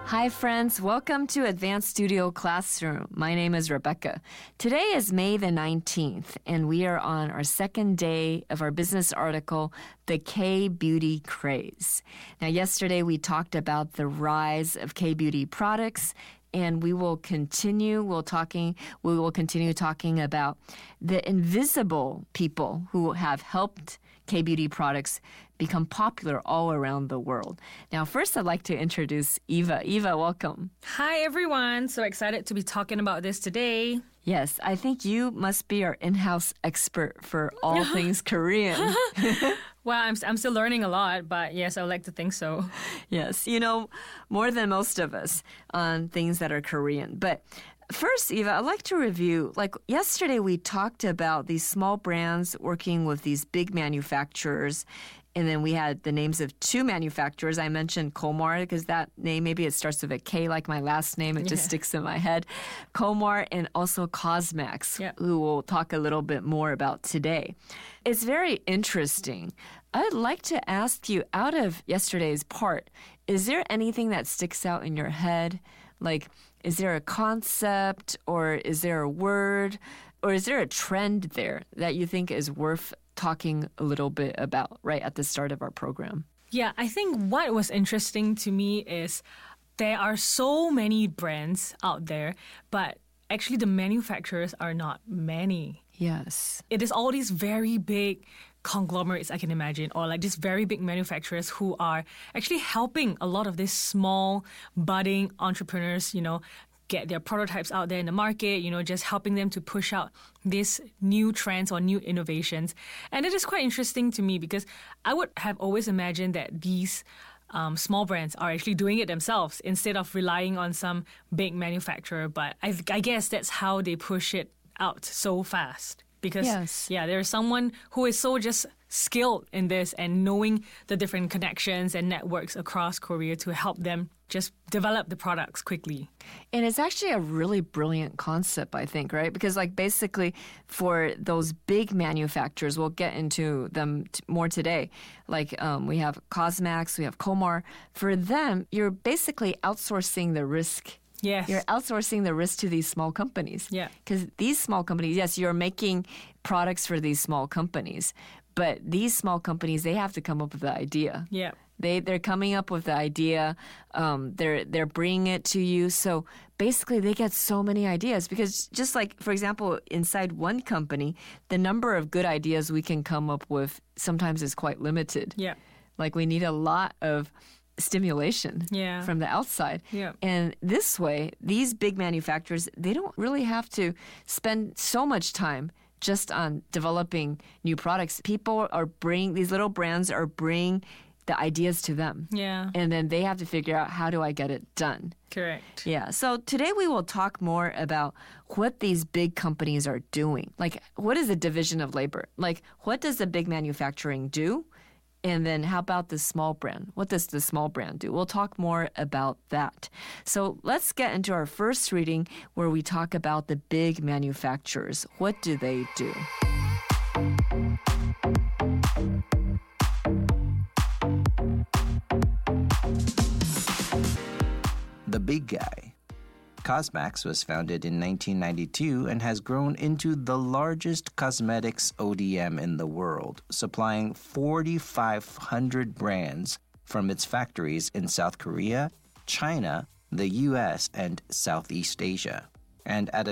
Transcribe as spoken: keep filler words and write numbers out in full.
Hi friends, welcome to Advanced Studio Classroom. My name is Rebecca. Today is May the nineteenth, and we are on our second day of our business article, The K-Beauty Craze. Now, yesterday we talked about the rise of K-Beauty products, and we will continue, we'll talking, we will continue talking about the invisible people who have helped K-Beauty products become popular all around the world. Now, first, I'd like to introduce Eva. Eva, welcome. Hi, everyone. So excited to be talking about this today. Yes, I think you must be our in-house expert for all things Korean. Well, I'm, I'm still learning a lot, but yes, I would like to think so. Yes, you know more than most of us on things that are Korean. But first, Eva, I'd like to review, like yesterday we talked about these small brands working with these big manufacturers. And then we had the names of two manufacturers. I mentioned Komar because that name, maybe it starts with a K like my last name. It just Yeah. sticks in my head. Komar and also Cosmax, Yeah. who we'll talk a little bit more about today. It's very interesting. I'd like to ask you, out of yesterday's part, is there anything that sticks out in your head? Like, is there a concept or is there a word or is there a trend there that you think is worth talking a little bit about right at the start of our program? Yeah, I think what was interesting to me is there are so many brands out there, but actually the manufacturers are not many. Yes. It is all these very big conglomerates, I can imagine, or like these very big manufacturers who are actually helping a lot of these small, budding entrepreneurs, you know, get their prototypes out there in the market, you know, just helping them to push out these new trends or new innovations. And it is quite interesting to me because I would have always imagined that these um, small brands are actually doing it themselves instead of relying on some big manufacturer. But I, I guess that's how they push it out so fast. Because, Yes. yeah, there's someone who is so just skilled in this and knowing the different connections and networks across Korea to help them just develop the products quickly. And it's actually a really brilliant concept, I think, right? Because, like, basically for those big manufacturers, we'll get into them t- more today. Like, um, we have Cosmax, we have Komar. For them, you're basically outsourcing the risk. Yes. You're outsourcing the risk to these small companies. Yeah. Because these small companies, yes, you're making products for these small companies, but these small companies, they have to come up with the idea. Yeah. They they're coming up with the idea. Um, they're they're bringing it to you. So basically, they get so many ideas because just like, for example, inside one company, the number of good ideas we can come up with sometimes is quite limited. Yeah. Like we need a lot of stimulation Yeah. from the outside. Yeah. And this way, these big manufacturers, they don't really have to spend so much time just on developing new products. People are bringing, these little brands are bringing the ideas to them. Yeah. And then they have to figure out, how do I get it done? Correct. Yeah. So today we will talk more about what these big companies are doing. Like, what is the division of labor? Like, what does the big manufacturing do? And then how about the small brand? What does the small brand do? We'll talk more about that. So let's get into our first reading where we talk about the big manufacturers. What do they do? The big guy. Cosmax was founded in nineteen ninety-two and has grown into the largest cosmetics O D M in the world, supplying four thousand five hundred brands from its factories in South Korea, China, the U S, and Southeast Asia. And at a